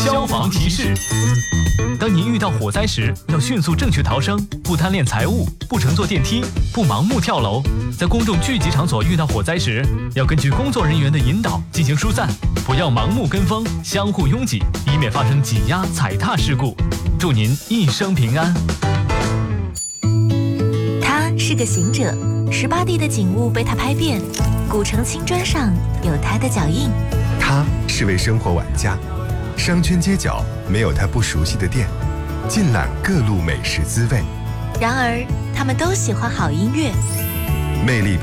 消防提示：当您遇到火灾时，要迅速正确逃生，不贪恋财物，不乘坐电梯，不盲目跳楼。在公众聚集场所遇到火灾时，要根据工作人员的引导进行疏散，不要盲目跟风，相互拥挤，以免发生挤压、踩踏事故。祝您一生平安。 他是个行者，18地的景物被他拍遍，古城青砖上有他的脚印。 他是位生活玩家，商圈街角没有他不熟悉的店，尽览各路美食滋味。 然而，他们都喜欢好音乐。 魅力